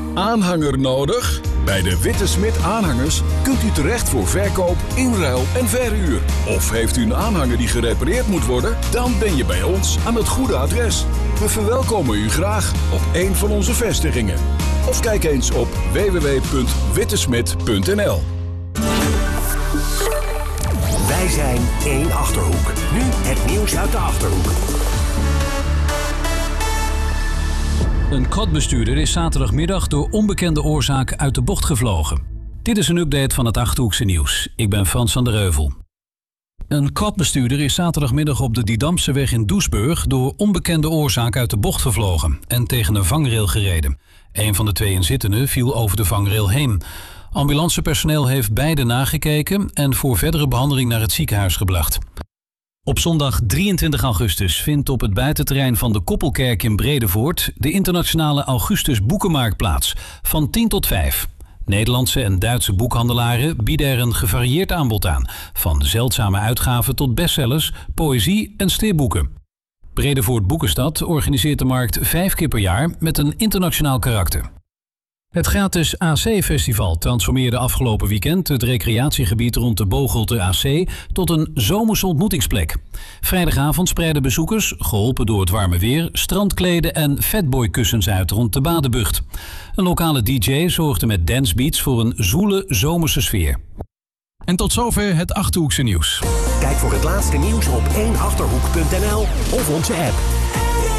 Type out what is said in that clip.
Aanhanger nodig? Bij de Witte Smit Aanhangers kunt u terecht voor verkoop, inruil en verhuur. Of heeft u een aanhanger die gerepareerd moet worden? Dan ben je bij ons aan het goede adres. We verwelkomen u graag op een van onze vestigingen. Of kijk eens op www.wittesmit.nl. Wij zijn één Achterhoek. Nu het nieuws uit de Achterhoek. Een quadbestuurder is zaterdagmiddag door onbekende oorzaak uit de bocht gevlogen. Dit is een update van het Achterhoekse nieuws. Ik ben Frans van der Heuvel. Een quadbestuurder is zaterdagmiddag op de Didamseweg in Doesburg door onbekende oorzaak uit de bocht gevlogen en tegen een vangrail gereden. Een van de twee inzittenden viel over de vangrail heen. Ambulancepersoneel heeft beide nagekeken en voor verdere behandeling naar het ziekenhuis gebracht. Op zondag 23 augustus vindt op het buitenterrein van de Koppelkerk in Bredevoort de internationale Augustus Boekenmarkt plaats, van 10 tot 5. Nederlandse en Duitse boekhandelaren bieden er een gevarieerd aanbod aan, van zeldzame uitgaven tot bestsellers, poëzie en stripboeken. Bredevoort Boekenstad organiseert de markt 5 keer per jaar met een internationaal karakter. Het gratis AC-festival transformeerde afgelopen weekend het recreatiegebied rond de Bogelte AC tot een zomerse ontmoetingsplek. Vrijdagavond spreidden bezoekers, geholpen door het warme weer, strandkleden en fatboykussens uit rond de Badenbucht. Een lokale DJ zorgde met dancebeats voor een zoele zomerse sfeer. En tot zover het Achterhoekse nieuws. Kijk voor het laatste nieuws op 1achterhoek.nl of onze app.